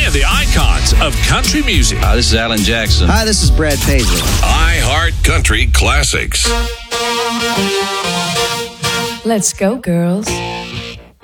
and the icons of country music. Hi, this is Alan Jackson. Hi, this is Brad Paisley. I Heart Country Classics. Let's go, girls.